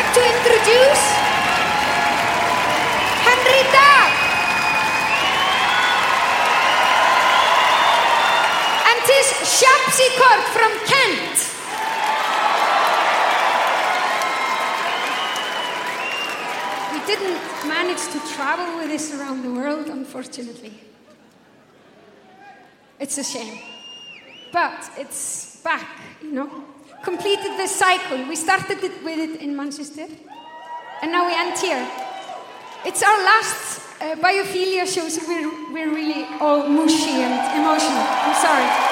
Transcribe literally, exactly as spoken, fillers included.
like to introduce Henry Daag and his Shabsikord from Kent. We didn't manage to travel with this around the world, unfortunately. It's a shame. But it's back, you know. Completed the cycle. We started it with it in Manchester, and now we end here. It's our last uh, biophilia show, so we're, we're really all mushy and emotional. I'm sorry.